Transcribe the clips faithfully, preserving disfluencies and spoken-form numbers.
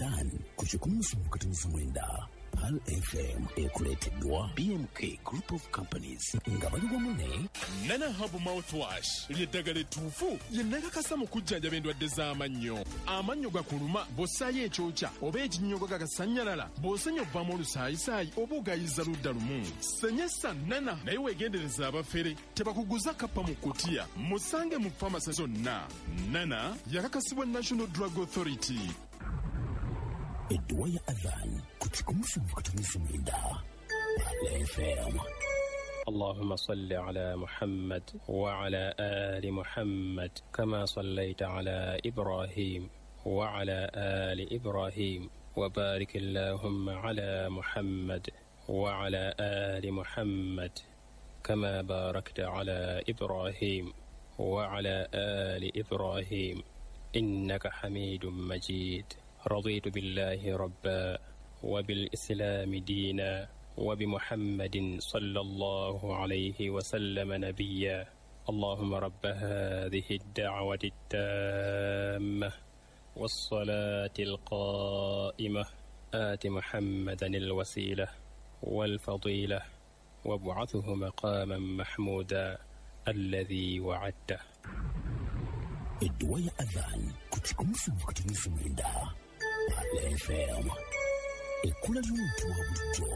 Adhan kuchikunusu mkataniza mwenda Pal F M ekuleteddwa B M K Group of Companies nga bali wamu Nana Hub Mouthwash ly'eddagala ettuufu lye nakakasa mu kujjanjaba endwadde z'amannyo. Amannyo gakuluma bw'ossaayo ekyokya oba ekinnyogo gagasannyalala bw'osenya obbamu olusaayisaayi oba ogayiza ludda lumu. Senyesa Nana naye weegendereza abafere tebakuguza kappa mu kutiya. Musange mu famasi zonna. Nana yakakasibwa National Drug Authority. Edduwa ya Adhan kuchikunusu mkataniza mwenda Pal F M. اللهم صل على محمد وعلى آل محمد كما صليت على إبراهيم وعلى آل إبراهيم وبارك اللهم على محمد وعلى آل محمد كما باركت على إبراهيم وعلى آل إبراهيم إنك حميد مجيد. رضيت بالله ربا وبالإسلام دينا وبمحمد صلى الله عليه وسلم نبيا. اللهم رب هذه الدعوة التامة والصلاة القائمة آت محمدا الوسيلة والفضيلة وابعثه مقاما محمودا الذي وعدته. Edduwa ya Adhan kuchikunusu mkataniza mwenda Pal F M ekula ly'omuntu wa bulijjo.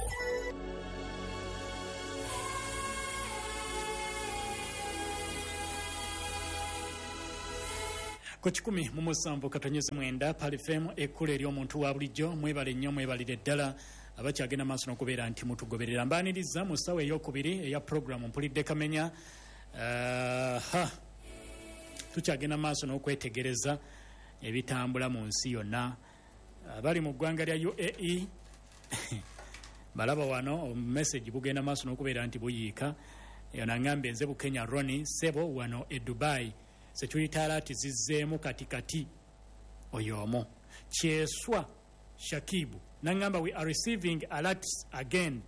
Kuchikumi mu musanvu katonyeze mwenda Pal F M ekula ery'omuntu wa bulijjo. Mwebale nnyo mwebalire ddala abakyagenda maaso n'okubeera nti mutugoberera. Mbaaniriza mu ssaawa ey'okubiri eya puroguramu Mpulidde Kamenya. Uh, ha. Tukyagenda maaso n'okwetegereza ebitambula mu nsi yonna. Abali mu ggwanga lya U A E balaba wano message bugenda maaso n'okubeera nti buyiika. Yanangambye nze Bukenya Ronnie Sebo wano e Dubai security alert zizzeemu katikati oyomo. Kyeswa Shakibu nangamba we are receiving alerts again.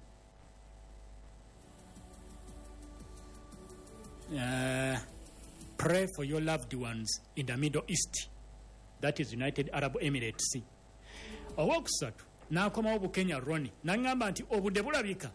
Uh, pray for your loved ones in the Middle East, that is United Arab Emirates. Owokusatu n'akomawo Bukenya Ronnie nangamba nti obudde bulabika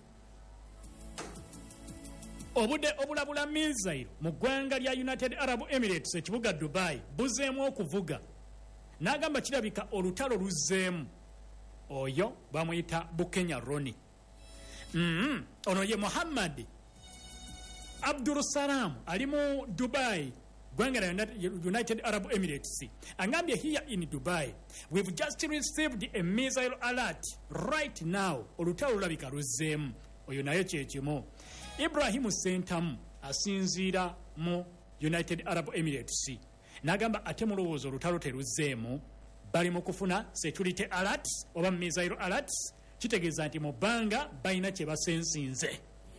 obudde obulabula misairo mu ggwanga lya United Arab Emirates ekibuga Dubai buzeemu okuvuga. N'agamba kirabika olutalo luzzeemu. Oyo bamuyita Bukenya Ronnie. Mm-hmm. Ono ye Muhammad Abdul Salam ali mu Dubai ggwanga lya United Arab Emirates. Angambye here in Dubai we've just received a missile alert right now. Olutalo lulabika luzzeemu. Oyo naye kyekimu. Ibrahim Sentamu asinziira mu United Arab Emirates n'agamba ate mulowooza olutalo teruzzeemu bali mu kufuna security alerts oba missile alerts. Kitegeeza nti mu bbanga balina kye basensinze.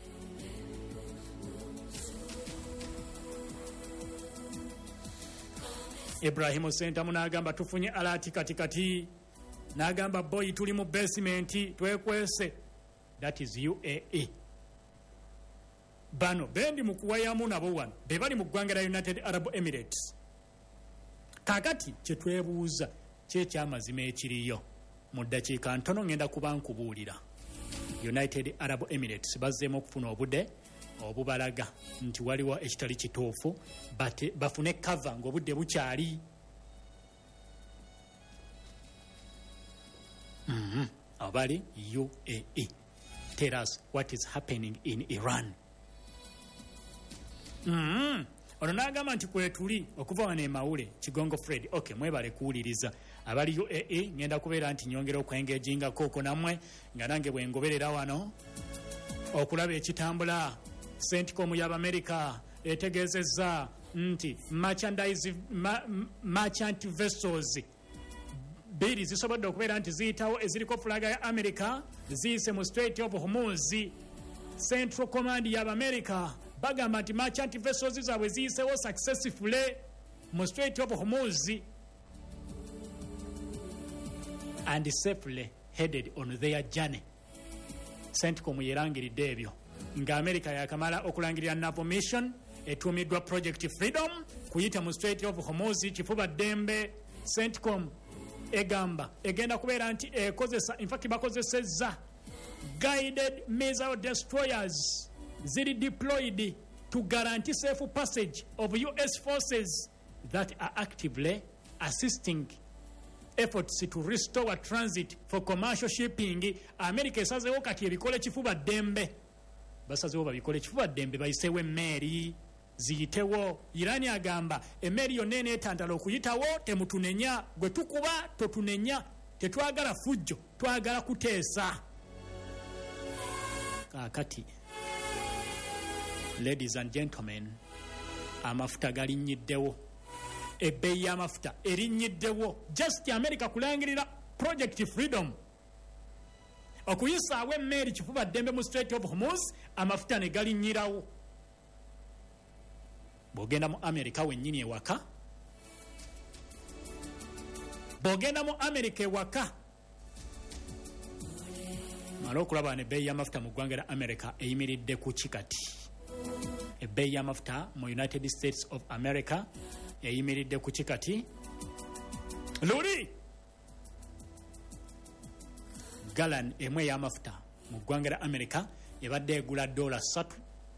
Ibrahim Sentamu n'agamba tufunye alert katikati. N'agamba boy tuli mu basement twekwese. That is U A E. Bano bendi mu kuwayamu nabo wano be bali mu ggwanga lya United Arab Emirates. Kakati kye twebuuza kye kyamazima ekiriyo mu ddakiika ntono ngenda kuba nkubuulira. United Arab Emirates bazzeemu okufuna obudde obubalaga nti waliwo ekitali kituufu bafune cover ng'obudde bukyali. Mm-hmm. Abali U A E. Tell us what is happening in Iran. Mm-hmm. Ono n'agamba nti kwetuli okuva wano e Mawule Kigongo Fred. Okay, mwebale kuwuliriza abali U A E ngenda kubeera nti nyongera okwengeginga koko nammwe nga nange bwe ngoberera wano okulaba ekitambula. Centcom y'Amerika etegeezezza nti merchandise ma, merchant vessels biri zisobodde okubeera nti ziyitawo eziriko fulaga ya Amerika ziyise mu Strait of Hormuz. Central Command y'Amerika bagamba nti merchant vessels zaabwe ziyisewo successfully mu Strait of Hormuz and safely headed on their journey. Centcom yerangiridde ebyo nga Amerika yakamala okulangirira naval mission etuumiddwa Project Freedom kuyita mu Strait of Hormuz kifuba ddembe. Centcom egamba egenda kubeera nti ekozesa infact bakozesezza guided missile destroyers ziri deployed to guarantee safe passage of U S forces that are actively assisting efforts to restore transit for commercial shipping. America esazeewo kati ebikole kifuba ddembe, basazeewo babikole kifuba ddembe bayiseewo emmeeri ziyitewo. Irani agamba emmeeri yonna eneetantala okuyitawo temutunenya, gwe tukuba totunenya, tetwagala fujjo, twagala kuteesa. Kaakati ladies and gentlemen, amafuta galinnyiddwo, ebbeeyi y'amafuta erinnyiddewo. Just America kulangirira Project Freedom okuyisaawo emmeeri kifuba ddembe mu Strait of Hormuz, amafuta ne galinnyirawo. Bw'ogenda mu America wennyini ewaka, bw'ogenda mu America ewaka, mala okulaba n'ebbeeyi y'amafuta mu ggwanga lya America eyimiridde ku kikati. Ebbeeyi y'amafuta mu United States of America eyimiridde ku kikati. Luli galan emu ey'amafuta mu ggwanga lya America ebadde egula dola ssatu.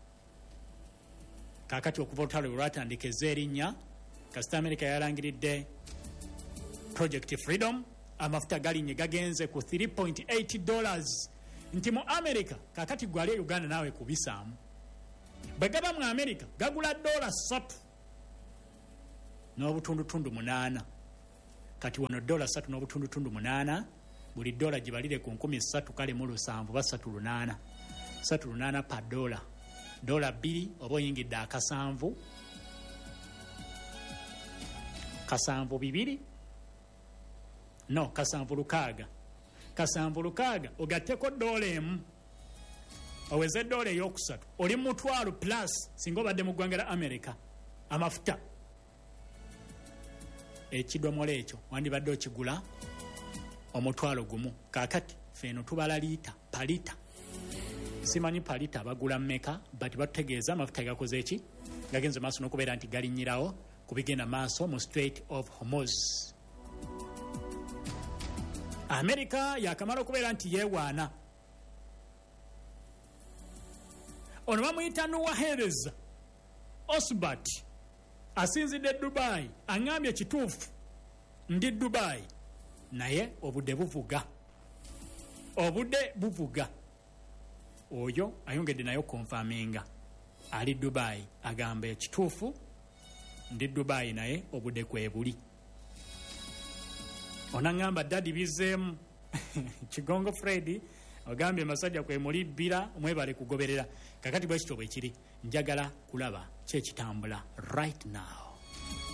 Kaakati okuva olutalo lwe lwatandika ez'erinnya, kasita America yalangiridde Project Freedom, amafuta galinnye gagenze ku three point eight dollars. Nti mu America kaakati gwali e Uganda naawe kubisaamu, bwe gaba mu America gagula dola ssatu n'obutundutundu munaana. Kati wano dola ssatu n'obutundutundu munaana, buli dola gibalire ku nkumi ssatu kale mu lusanvu basatu lunaana, ssatu lunaana pa dola, dola bbiri oba oyingidde akasanvu, kasanvu bibiri, no kasanvu lukaaga, kasanvu lukaaga ogatteko dola emu, oweze dola ey'okusatu, oli mutwalo plus singa obadde mu ggwanga lya America. Amafuta ekidomola ekyo wandibadde okigula omutwalo gumu. Kaakati feeno tubala liita palita, simanyi palita bagula mmeka, but batutegeeza amafuta gakoze eki, gagenze maaso n'okubeera nti galinnyirawo ku bigenda maaso mu Strait of Hormuz. America yakamala okubeera nti yeewaana. Ono bamuyita Nuwahereza Osbat asinzidde Dubai, aŋŋambye kituufu ndi Dubai, naye obudde buvuga, obudde buvuga. Oyo ayongedde nayo konfaminga ali Dubai, agamba ekituufu ndi Dubai naye obudde kwe buli. Onaŋŋamba dadi bizeemu Kigongo Freddy ogambye masajja kwe muli bbira mwebale kugoberera. Kakati bwe kityo bwe kiri, njagala kulaba kyekitambula right now.